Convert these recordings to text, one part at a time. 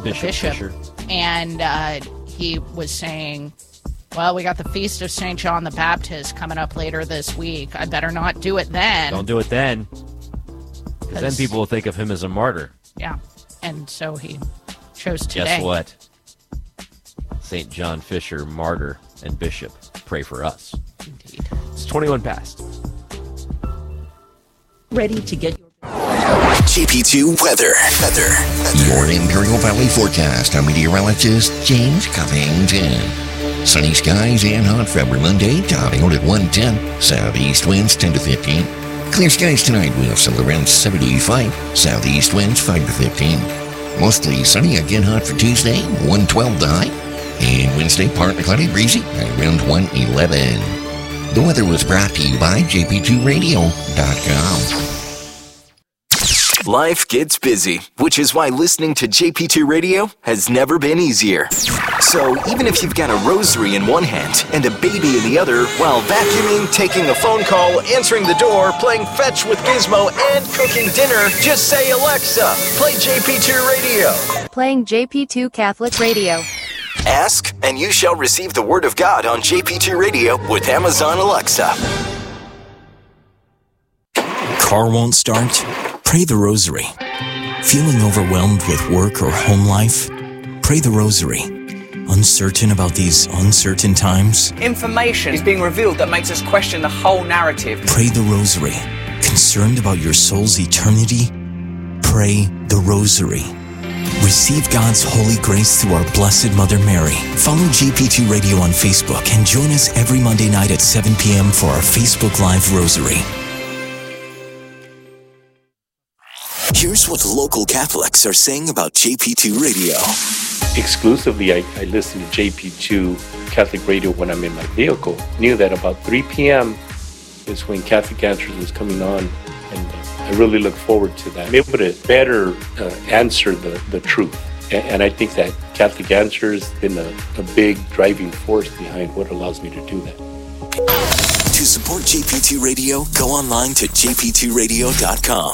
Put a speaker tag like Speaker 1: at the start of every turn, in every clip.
Speaker 1: Bishop
Speaker 2: Fisher. And he was saying, well, we got the Feast of St. John the Baptist coming up later this week. I better not do it then.
Speaker 1: Don't do it then. Because then people will think of him as a martyr.
Speaker 2: Yeah. And so he chose today.
Speaker 1: Guess what? St. John Fisher, martyr and bishop. Pray for us.
Speaker 2: Indeed.
Speaker 1: It's 21 past.
Speaker 3: Ready to get your
Speaker 4: JP2 weather. Your Imperial Valley forecast. I'm meteorologist James Covington. Sunny skies and hot February Monday, topping out at 110. Southeast winds 10 to 15. Clear skies tonight with still around 75. Southeast winds 5 to 15. Mostly sunny, again hot for Tuesday, 112 the high. And Wednesday, partly cloudy, breezy, around 111. The weather was brought to you by jp2radio.com.
Speaker 5: Life gets busy, which is why listening to JP2 Radio has never been easier. So even if you've got a rosary in one hand and a baby in the other, while vacuuming, taking a phone call, answering the door, playing fetch with Gizmo, and cooking dinner, just say, Alexa, play JP2 Radio.
Speaker 6: Playing JP2 Catholic Radio.
Speaker 5: Ask, and you shall receive the Word of God on JP2 Radio with Amazon Alexa.
Speaker 7: Car won't start? Pray the Rosary. Feeling overwhelmed with work or home life? Pray the Rosary. Uncertain about these uncertain times?
Speaker 8: Information is being revealed that makes us question the whole narrative.
Speaker 7: Pray the Rosary. Concerned about your soul's eternity? Pray the Rosary. Receive God's holy grace through our Blessed Mother Mary. Follow JP2 Radio on Facebook and join us every Monday night at 7 p.m. for our Facebook Live Rosary.
Speaker 5: Here's what local Catholics are saying about JP2 Radio.
Speaker 9: Exclusively, I listen to JP2 Catholic Radio when I'm in my vehicle. Knew that about 3 p.m. is when Catholic Answers was coming on, and I really look forward to that. I'm able to better answer the truth. And I think that Catholic Answers has been a big driving force behind what allows me to do that.
Speaker 5: To support JP2 Radio, go online to jp2radio.com.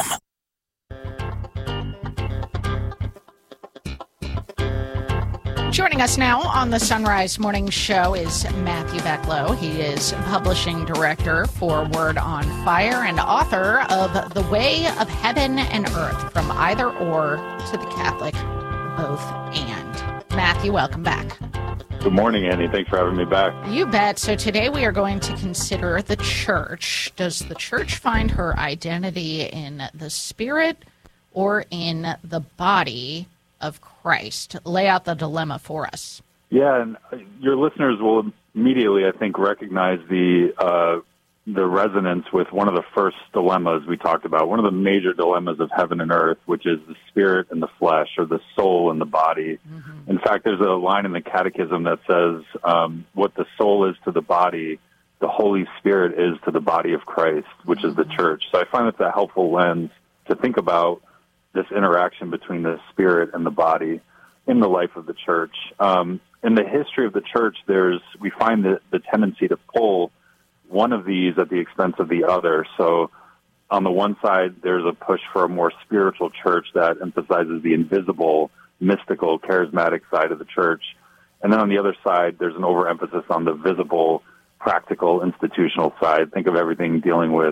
Speaker 2: Joining us now on the Sunrise Morning Show is Matthew Becklow. He is Publishing Director for Word on Fire and author of The Way of Heaven and Earth, From Either Or to the Catholic Both And. Matthew, welcome back.
Speaker 10: Good morning, Annie. Thanks for having me back.
Speaker 2: You bet. So today we are going to consider the church. Does the church find her identity in the spirit or in the body of Christ? Lay out the dilemma for us.
Speaker 10: Yeah, and your listeners will immediately, I think, recognize the resonance with one of the first dilemmas we talked about, one of the major dilemmas of heaven and earth, which is the spirit and the flesh, or the soul and the body. Mm-hmm. In fact, there's a line in the Catechism that says, what the soul is to the body, the Holy Spirit is to the body of Christ, which is the church. So I find it's a helpful lens to think about this interaction between the spirit and the body in the life of the church. In the history of the church, we find the tendency to pull one of these at the expense of the other. So on the one side, there's a push for a more spiritual church that emphasizes the invisible, mystical, charismatic side of the church. And then on the other side, there's an overemphasis on the visible, practical, institutional side. Think of everything dealing with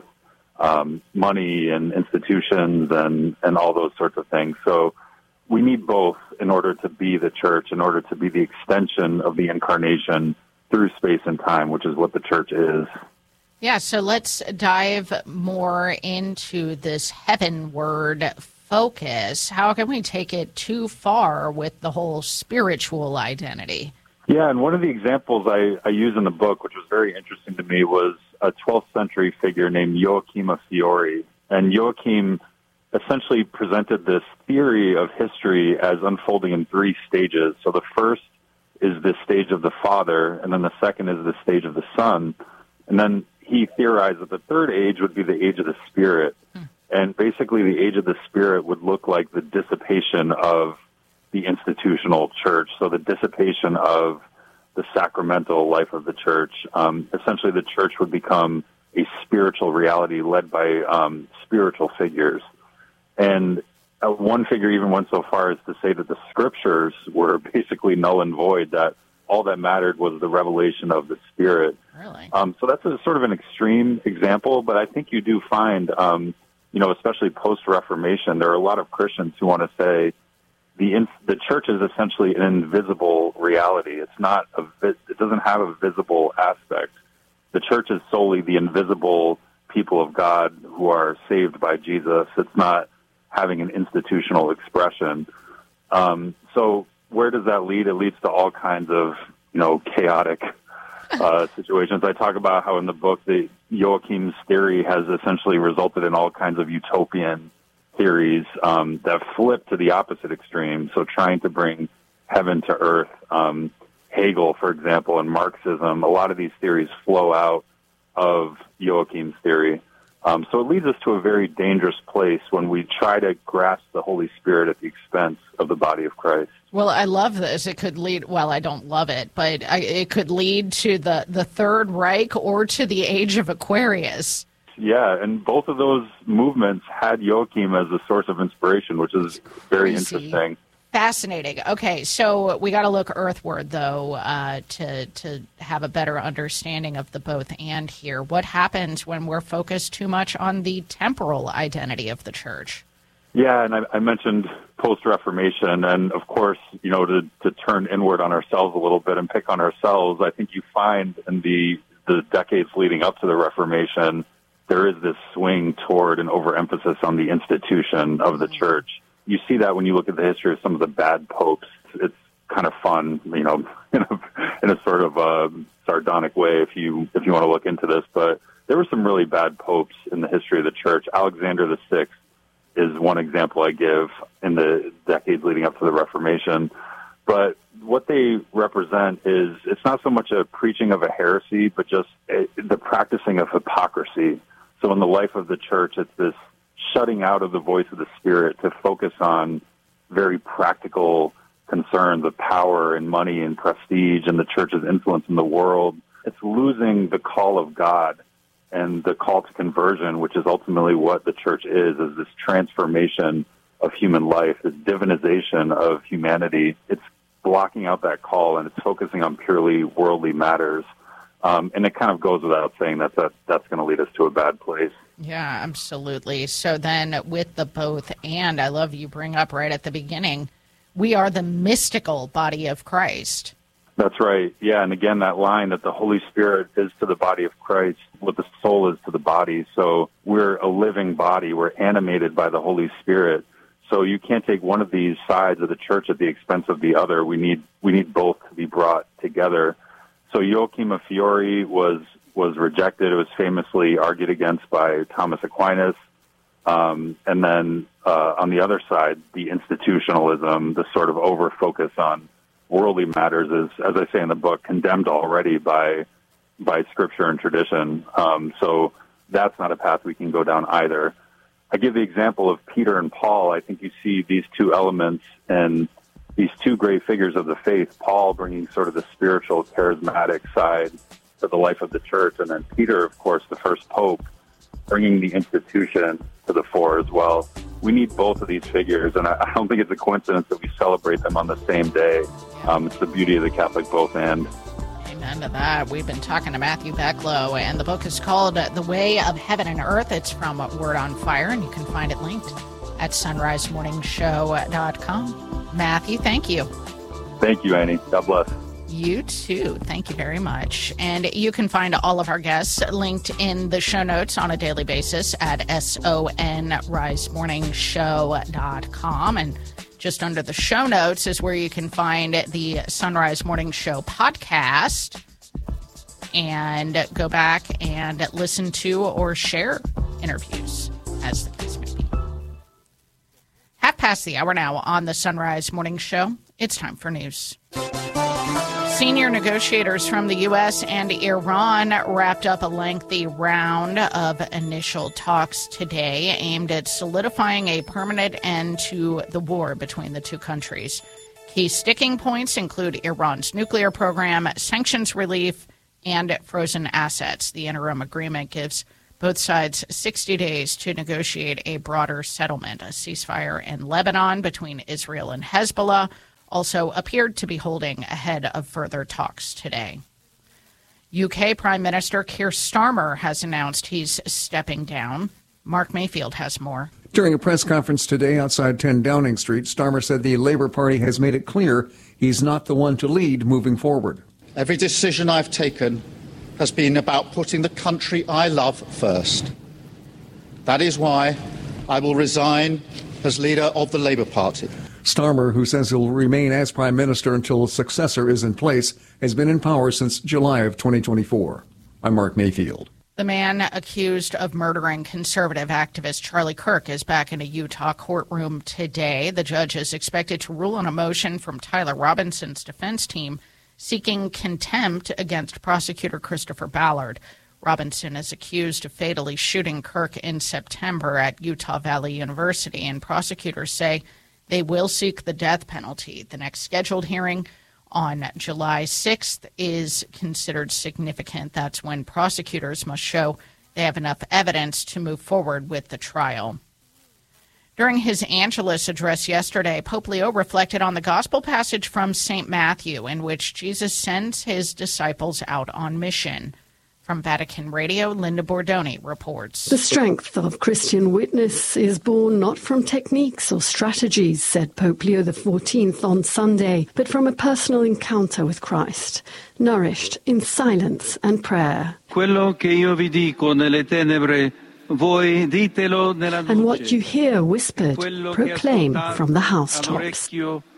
Speaker 10: money and institutions and all those sorts of things. So we need both in order to be the church, in order to be the extension of the incarnation through space and time, which is what the church is.
Speaker 2: Yeah, so let's dive more into this heavenward focus. How can we take it too far with the whole spiritual identity?
Speaker 10: Yeah, and one of the examples I use in the book, which was very interesting to me, was a 12th century figure named Joachim of Fiore. And Joachim essentially presented this theory of history as unfolding in three stages. So the first is the stage of the Father, and then the second is the stage of the Son. And then he theorized that the third age would be the age of the Spirit. And basically the age of the Spirit would look like the dissipation of the institutional church, so the dissipation of the sacramental life of the church. Essentially, the church would become a spiritual reality led by spiritual figures. And one figure even went so far as to say that the scriptures were basically null and void, that all that mattered was the revelation of the Spirit.
Speaker 2: Really?
Speaker 10: So that's a sort of an extreme example, but I think you do find, especially post-Reformation, there are a lot of Christians who want to say the church is essentially an invisible reality. It doesn't have a visible aspect. The church is solely the invisible people of God who are saved by Jesus. It's not having an institutional expression. So where does that lead? It leads to all kinds of, chaotic situations. I talk about how in the book, Joachim's theory has essentially resulted in all kinds of utopian theories that flip to the opposite extreme. So trying to bring heaven to earth. Hegel, for example, and Marxism, a lot of these theories flow out of Joachim's theory. So it leads us to a very dangerous place when we try to grasp the Holy Spirit at the expense of the body of Christ.
Speaker 2: Well, I love this. It could lead, well, I don't love it, but it could lead to the Third Reich or to the Age of Aquarius.
Speaker 10: Yeah, and both of those movements had Joachim as a source of inspiration, which is very interesting.
Speaker 2: Fascinating. Okay, so we got to look earthward, though, to have a better understanding of the both and here. What happens when we're focused too much on the temporal identity of the church?
Speaker 10: Yeah, and I mentioned post-Reformation, and of course, to turn inward on ourselves a little bit and pick on ourselves, I think you find in the decades leading up to the Reformation, there is this swing toward an overemphasis on the institution of the church. You see that when you look at the history of some of the bad popes. It's kind of fun, in a sort of sardonic way if you want to look into this. But there were some really bad popes in the history of the church. Alexander VI is one example I give in the decades leading up to the Reformation. But what they represent is, it's not so much a preaching of a heresy, but just the practicing of hypocrisy. So in the life of the church, it's this shutting out of the voice of the Spirit to focus on very practical concerns of power and money and prestige and the church's influence in the world. It's losing the call of God and the call to conversion, which is ultimately what the church is this transformation of human life, this divinization of humanity. It's blocking out that call, and it's focusing on purely worldly matters. And it kind of goes without saying that's going to lead us to a bad place.
Speaker 2: Yeah, absolutely. So then with the both and, I love you bring up right at the beginning, we are the mystical body of Christ.
Speaker 10: That's right. Yeah, and again, that line that the Holy Spirit is to the body of Christ what the soul is to the body. So we're a living body. We're animated by the Holy Spirit. So you can't take one of these sides of the church at the expense of the other. We need both to be brought together. So Joachim of Fiore was rejected. It was famously argued against by Thomas Aquinas. And then on the other side, the institutionalism, the sort of over-focus on worldly matters is, as I say in the book, condemned already by Scripture and tradition. So that's not a path we can go down either. I give the example of Peter and Paul. I think you see these two elements and these two great figures of the faith, Paul bringing sort of the spiritual, charismatic side to the life of the church, and then Peter, of course, the first pope, bringing the institution to the fore as well. We need both of these figures, and I don't think it's a coincidence that we celebrate them on the same day. It's the beauty of the Catholic both and.
Speaker 2: Amen to that. We've been talking to Matthew Becklow, and the book is called The Way of Heaven and Earth. It's from Word on Fire, and you can find it linked at sunrisemorningshow.com. Matthew, thank you.
Speaker 10: Thank you, Annie. God bless.
Speaker 2: You too. Thank you very much. And you can find all of our guests linked in the show notes on a daily basis at sonrisemorningshow.com. And just under the show notes is where you can find the Sunrise Morning Show podcast and go back and listen to or share interviews as the case may be. 5:30 now on the Sunrise Morning Show. It's time for news. Senior negotiators from the U.S. and Iran wrapped up a lengthy round of initial talks today aimed at solidifying a permanent end to the war between the two countries. Key sticking points include Iran's nuclear program, sanctions relief, and frozen assets. The interim agreement gives Both sides 60 days to negotiate a broader settlement. A ceasefire in Lebanon between Israel and Hezbollah also appeared to be holding ahead of further talks today. UK Prime Minister Keir Starmer has announced he's stepping down. Mark Mayfield has more.
Speaker 3: During a press conference today outside 10 Downing Street, Starmer said the Labour Party has made it clear he's not the one to lead moving forward.
Speaker 11: Every decision I've taken has been about putting the country I love first. That is why I will resign as leader of the Labour Party.
Speaker 3: Starmer, who says he'll remain as Prime Minister until a successor is in place, has been in power since July of 2024. I'm Mark Mayfield.
Speaker 2: The man accused of murdering conservative activist Charlie Kirk is back in a Utah courtroom today. The judge is expected to rule on a motion from Tyler Robinson's defense team seeking contempt against prosecutor Christopher Ballard. Robinson is accused of fatally shooting Kirk in September at Utah Valley University, and prosecutors say they will seek the death penalty. The next scheduled hearing on July 6th is considered significant. That's when prosecutors must show they have enough evidence to move forward with the trial. During his Angelus address yesterday, Pope Leo reflected on the gospel passage from St. Matthew, in which Jesus sends his disciples out on mission. From Vatican Radio, Linda Bordoni reports.
Speaker 12: The strength of Christian witness is born not from techniques or strategies, said Pope Leo XIV on Sunday, but from a personal encounter with Christ, nourished in silence and prayer.
Speaker 13: Quello che io vi dico nelle tenebre, voi ditelo nella luce.
Speaker 12: And what you hear whispered, proclaim from the housetops.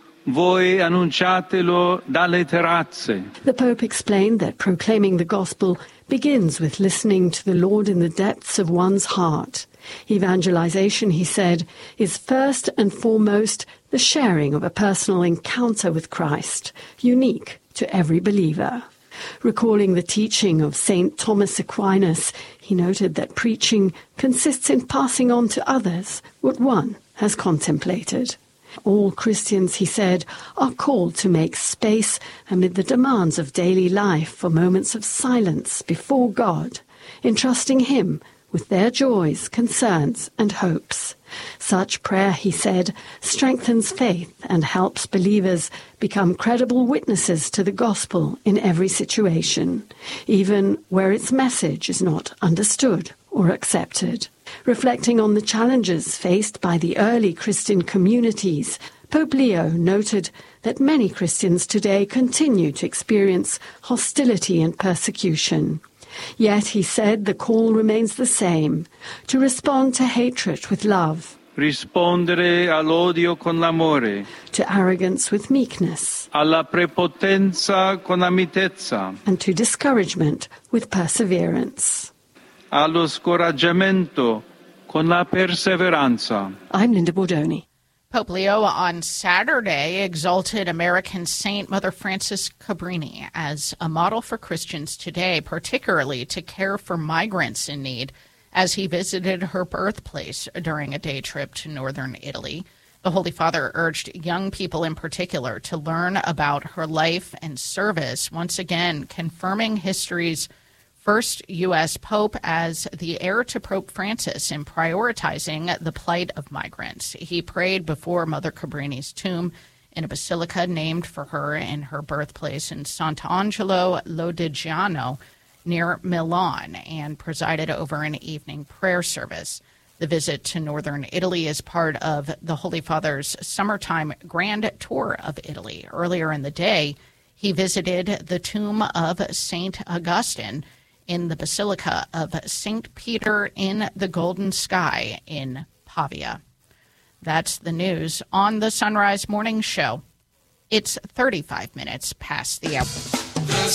Speaker 13: Voi annunciatelo dalle terrazze.
Speaker 12: The Pope explained that proclaiming the gospel begins with listening to the Lord in the depths of one's heart. Evangelization, he said, is first and foremost the sharing of a personal encounter with Christ, unique to every believer. Recalling the teaching of St. Thomas Aquinas, he noted that preaching consists in passing on to others what one has contemplated. All Christians, he said, are called to make space amid the demands of daily life for moments of silence before God, entrusting him with their joys, concerns, and hopes. Such prayer, he said, strengthens faith and helps believers become credible witnesses to the gospel in every situation, even where its message is not understood or accepted. Reflecting on the challenges faced by the early Christian communities, Pope Leo noted that many Christians today continue to experience hostility and persecution. Yet, he said, the call remains the same, to respond to hatred with love,
Speaker 13: rispondere all'odio con l'amore,
Speaker 12: to arrogance with meekness,
Speaker 13: alla prepotenza con la mitezza,
Speaker 12: and to discouragement with perseverance.
Speaker 13: Allo scoraggiamento con la perseveranza.
Speaker 12: I'm Linda Bordoni.
Speaker 2: Pope Leo on Saturday exalted American Saint Mother Frances Cabrini as a model for Christians today, particularly to care for migrants in need, as he visited her birthplace during a day trip to northern Italy. The Holy Father urged young people in particular to learn about her life and service, once again confirming history's first U.S. Pope as the heir to Pope Francis in prioritizing the plight of migrants. He prayed before Mother Cabrini's tomb in a basilica named for her in her birthplace in Sant'Angelo Lodigiano near Milan and presided over an evening prayer service. The visit to northern Italy is part of the Holy Father's summertime grand tour of Italy. Earlier in the day, he visited the tomb of St. Augustine in the Basilica of St. Peter in the Golden Sky in Pavia. That's the news on the Sunrise Morning Show. It's 35 minutes past the hour. The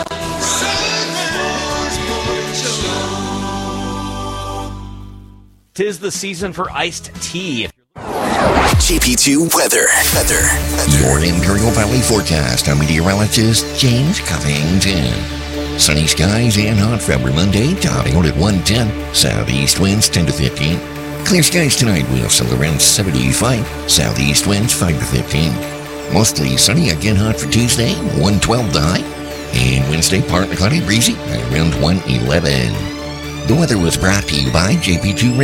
Speaker 2: Sunrise Morning
Speaker 1: Show. 'Tis the season for iced tea.
Speaker 4: GP2 weather. Your Imperial Valley forecast. I'm meteorologist James Covington. Sunny skies and hot February Monday, topping out at 110. Southeast winds 10 to 15. Clear skies tonight will settle around 75. Southeast winds 5 to 15. Mostly sunny, again hot for Tuesday, 112 the high. And Wednesday, partly cloudy, breezy, around 111. The weather was brought to you by JP2 Radio.